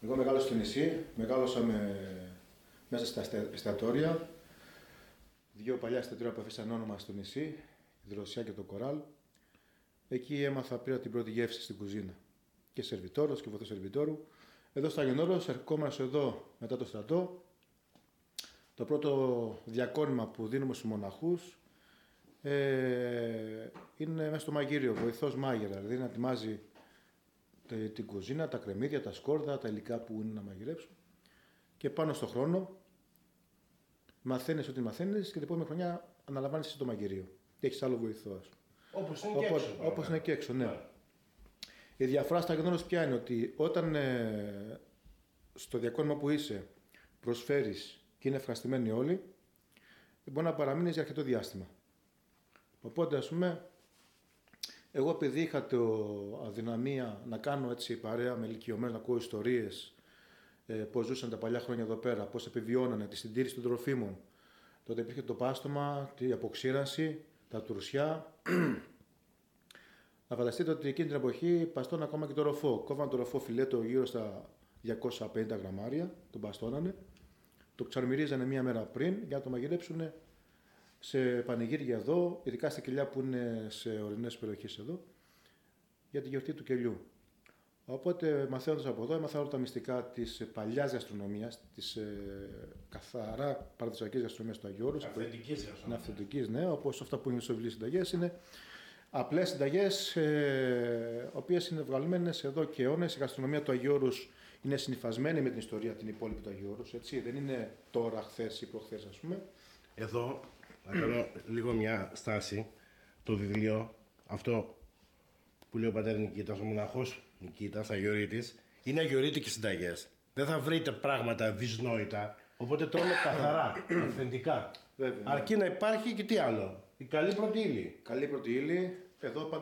Εγώ μεγάλωσα στο νησί, μεγάλωσα μέσα στα εστιατόρια. Δύο παλιά εστιατόρια που αφήσαν όνομα στο νησί, η Δροσιά και το Κοράλ. Εκεί πήρα την πρώτη γεύση στην κουζίνα. Και σερβιτόρος και βοηθός σερβιτόρου. Εδώ στο Αγιονόρος, ερχόμαστε εδώ μετά το στρατό. Το πρώτο διακόνημα που δίνουμε στους μοναχούς είναι μέσα στο μαγείριο, βοηθός μάγειρα. Δηλαδή να ετοιμάζει την κουζίνα, τα κρεμμύδια, τα σκόρδα, τα υλικά που είναι να μαγειρέψουν. Και πάνω στο χρόνο μαθαίνεις ό,τι μαθαίνεις και την επόμενη χρονιά αναλαμβάνεις εσύ το μαγειρίο. Και έχεις άλλο βοηθό. Όπως είναι και έξω. Όπως είναι και έξω, ναι. Η διαφορά στα Αγιονόρος ποια είναι, ότι όταν στο διακόνημα που είσαι προσφέρεις και είναι ευχαριστημένοι όλοι, μπορεί να παραμείνεις για αρκετό διάστημα. Οπότε, ας πούμε, εγώ επειδή είχα το αδυναμία να κάνω έτσι παρέα με ηλικιωμένους, να ακούω ιστορίες, πώς ζούσαν τα παλιά χρόνια εδώ πέρα, πώς επιβιώνανε, τη συντήρηση των τροφίμων. Τότε υπήρχε το πάστομα, η αποξήρανση, τα τουρσιά. Να φανταστείτε ότι εκείνη την εποχή παστώναν ακόμα και το ροφό. Κόβαν το ροφό φιλέτο γύρω στα 250 γραμμάρια, τον παστώνανε. Το ξαρμυρίζανε μία μέρα πριν για να το μαγειρέψουν σε πανηγύρια εδώ, ειδικά στα κελιά που είναι σε ορεινές περιοχές εδώ, για τη γιορτή του κελιού. Οπότε, μαθαίνοντας από εδώ, έμαθα όλα τα μυστικά της παλιάς γαστρονομίας, της καθαρά παραδοσιακής γαστρονομίας του Αγίου Όρους. Αυθεντικής γαστρονομίας. Αυθεντικής, ναι, όπως αυτά που είναι στις βιβλίες συνταγές, είναι απλές συνταγές, οποίες είναι βγαλμένες εδώ και αιώνες. Η γαστρονομία του Αγίου Όρους είναι συνυφασμένη με την ιστορία την υπόλοιπη του Αγίου Όρους, έτσι, δεν είναι τώρα, χθες ή προχθές, ας πούμε. Εδώ, να κάνω λίγο μια στάση, το βιβλίο, αυτό που λέει ο πατέρ Νικήτας, ο μοναχός Νικήτας, Αγιορείτης, είναι αγιορείτικες συνταγές. Δεν θα βρείτε πράγματα δυσνόητα, οπότε τρώμε καθαρά, αυθεντικά. Βέβαια, αρκεί να υπάρχει και τι άλλο, η καλή πρώτη ύλη. Καλή πρώτη ύλη, εδώ